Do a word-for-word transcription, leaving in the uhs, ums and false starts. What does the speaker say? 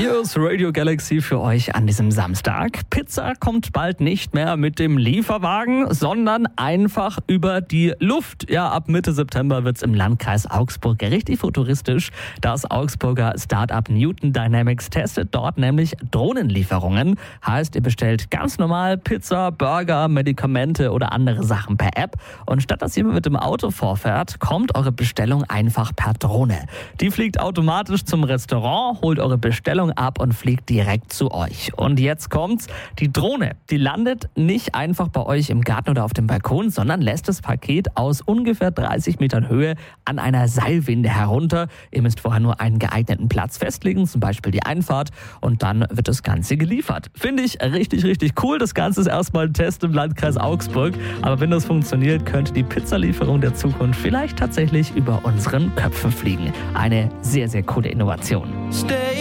Hier ist Radio Galaxy für euch an diesem Samstag. Pizza kommt bald nicht mehr mit dem Lieferwagen, sondern einfach über die Luft. Ja, ab Mitte September wird's im Landkreis Augsburg richtig futuristisch. Das Augsburger Startup Newton Dynamics testet dort nämlich Drohnenlieferungen. Heißt, ihr bestellt ganz normal Pizza, Burger, Medikamente oder andere Sachen per App. Und statt dass jemand mit dem Auto vorfährt, kommt eure Bestellung einfach per Drohne. Die fliegt automatisch zum Restaurant, holt eure Bestellung ab und fliegt direkt zu euch. Und jetzt kommt's, die Drohne, die landet nicht einfach bei euch im Garten oder auf dem Balkon, sondern lässt das Paket aus ungefähr dreißig Metern Höhe an einer Seilwinde herunter. Ihr müsst vorher nur einen geeigneten Platz festlegen, zum Beispiel die Einfahrt, und dann wird das Ganze geliefert. Finde ich richtig, richtig cool. Das Ganze ist erstmal ein Test im Landkreis Augsburg, aber wenn das funktioniert, könnte die Pizzalieferung der Zukunft vielleicht tatsächlich über unseren Köpfen fliegen. Eine sehr, sehr coole Innovation. Stay